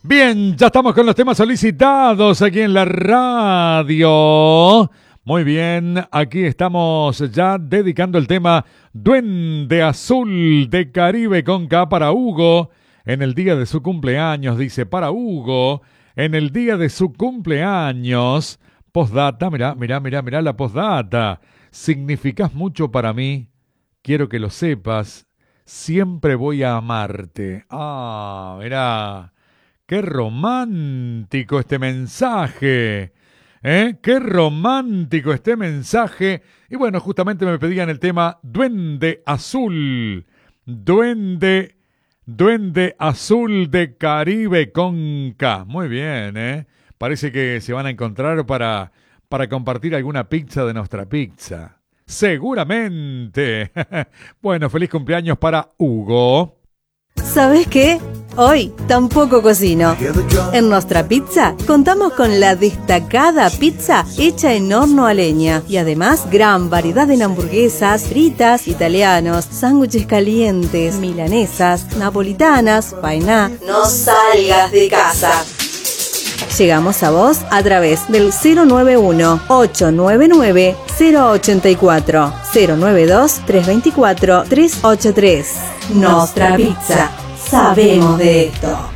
Bien, ya estamos con los temas solicitados aquí en la radio. Muy bien, aquí estamos ya dedicando el tema Duende Azul de Caribe con K para Hugo. En el día de su cumpleaños, dice, para Hugo, en el día de su cumpleaños. Postdata, mirá la postdata. Significás mucho para mí, quiero que lo sepas, siempre voy a amarte. Ah, mirá. ¡Qué romántico este mensaje! ¡Qué romántico este mensaje! Y bueno, justamente me pedían el tema Duende Azul. Duende Azul de Caribe con K. Muy bien, Parece que se van a encontrar para compartir alguna pizza de nuestra pizza. Seguramente. Bueno, feliz cumpleaños para Hugo. ¿Sabes qué? Hoy tampoco cocino. En nuestra pizza contamos con la destacada pizza hecha en horno a leña y además gran variedad en hamburguesas, fritas, italianos, sándwiches calientes, milanesas, napolitanas, painá. No salgas de casa. Llegamos a vos a través del 091-899-084, 092-324-383. Nuestra pizza. Sabemos de esto.